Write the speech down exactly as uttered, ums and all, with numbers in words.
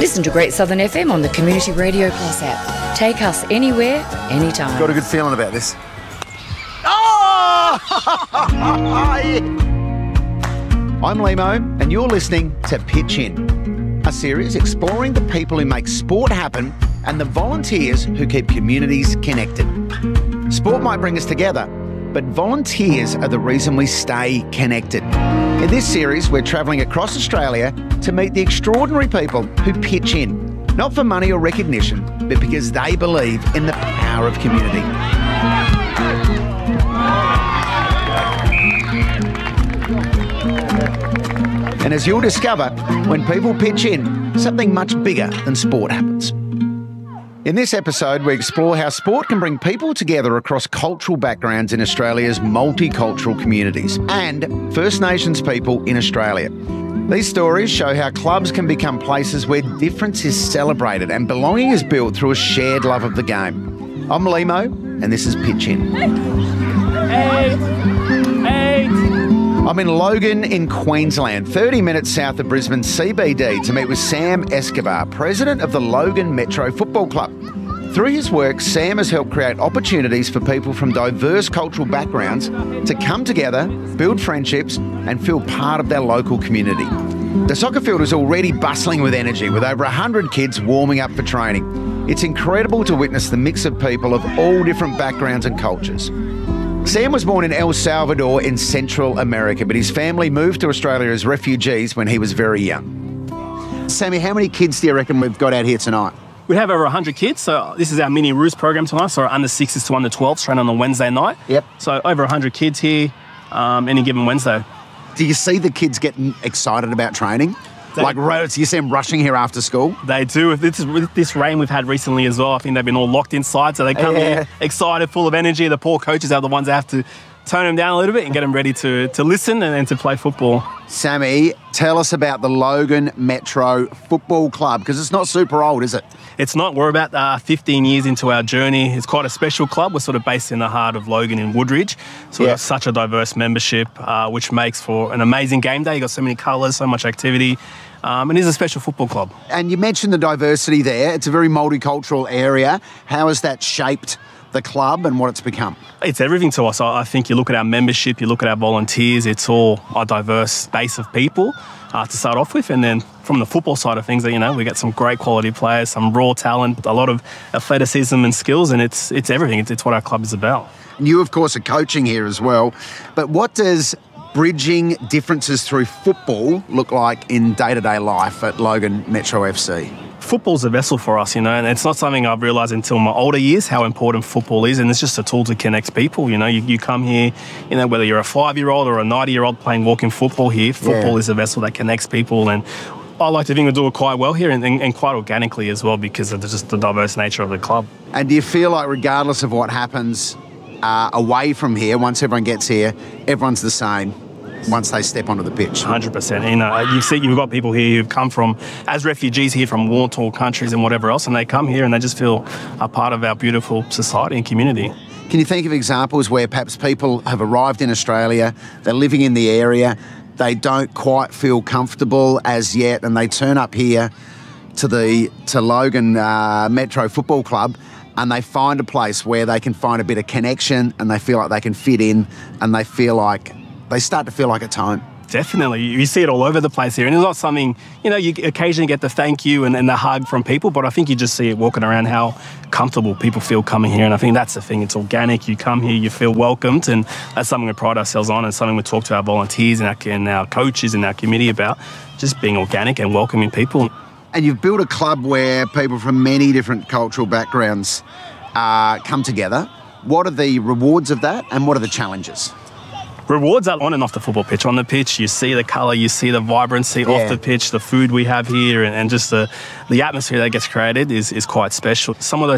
Listen to Great Southern F M on the Community Radio Plus app. Take us anywhere, anytime. Got a good feeling about this. Oh! I'm Limo, and you're listening to Pitch In, a series exploring the people who make sport happen and the volunteers who keep communities connected. Sport might bring us together, but volunteers are the reason we stay connected. In this series, we're travelling across Australia to meet the extraordinary people who pitch in, not for money or recognition, but because they believe in the power of community. And as you'll discover, when people pitch in, something much bigger than sport happens. In this episode, we explore how sport can bring people together across cultural backgrounds in Australia's multicultural communities and First Nations people in Australia. These stories show how clubs can become places where difference is celebrated and belonging is built through a shared love of the game. I'm Limo, and this is Pitch In. Eight. Eight. I'm in Logan in Queensland, thirty minutes south of Brisbane C B D, to meet with Sam Escobar, president of the Logan Metro Football Club. Through his work, Sam has helped create opportunities for people from diverse cultural backgrounds to come together, build friendships and feel part of their local community. The soccer field is already bustling with energy, with over one hundred kids warming up for training. It's incredible to witness the mix of people of all different backgrounds and cultures. Sam was born in El Salvador in Central America, but his family moved to Australia as refugees when he was very young. Sammy, how many kids do you reckon we've got out here tonight? We have over one hundred kids, so this is our mini Roost program tonight, so our under sixes to under twelves train on a Wednesday night. Yep. So over one hundred kids here um, any given Wednesday. Do you see the kids getting excited about training? They, like, do you see them rushing here after school? They do. With this, with this rain we've had recently as well, I think they've been all locked inside, so they come yeah. here excited, full of energy. The poor coaches are the ones that have to tone them down a little bit and get them ready to, to listen and, and to play football. Sammy, tell us about the Logan Metro Football Club, because it's not super old, is it? It's not. We're about uh, fifteen years into our journey. It's quite a special club. We're sort of based in the heart of Logan in Woodridge. So yeah. we have such a diverse membership, uh, which makes for an amazing game day. You've got so many colours, so much activity. Um, and it is a special football club. And you mentioned the diversity there. It's a very multicultural area. How has that shaped the club and what it's become? It's everything to us. I think you look at our membership, you look at our volunteers, it's all a diverse base of people uh, to start off with. And then from the football side of things, you know, we get some great quality players, some raw talent, a lot of athleticism and skills, and it's it's everything. It's, it's what our club is about. And you, of course, are coaching here as well. But what does bridging differences through football look like in day-to-day life at Logan Metro F C? Football's a vessel for us, you know, and it's not something I've realised until my older years how important football is, and it's just a tool to connect people, you know. You, you come here, you know, whether you're a five-year-old or a ninety-year-old playing walking football here, football yeah. is a vessel that connects people, and I like to think we do it quite well here and, and, and quite organically as well because of the, just the diverse nature of the club. And do you feel like regardless of what happens uh, away from here, once everyone gets here, everyone's the same once they step onto the pitch? one hundred percent. You know, you see, you've got people here who've come from, as refugees here from war-torn countries and whatever else, and they come here and they just feel a part of our beautiful society and community. Can you think of examples where perhaps people have arrived in Australia, they're living in the area, they don't quite feel comfortable as yet, and they turn up here to the to Logan uh, Metro Football Club, and they find a place where they can find a bit of connection and they feel like they can fit in and they feel like they start to feel like it's home? Definitely. You see it all over the place here. And it's not something, you know, you occasionally get the thank you and, and the hug from people, but I think you just see it walking around how comfortable people feel coming here. And I think that's the thing. It's organic. You come here, you feel welcomed. And that's something we pride ourselves on and something we talk to our volunteers and our, and our coaches and our committee about, just being organic and welcoming people. And you've built a club where people from many different cultural backgrounds uh, come together. What are the rewards of that and what are the challenges? Rewards are on and off the football pitch. On the pitch, you see the colour, you see the vibrancy. Yeah. Off the pitch, the food we have here and, and just the, the atmosphere that gets created is, is quite special. Some of those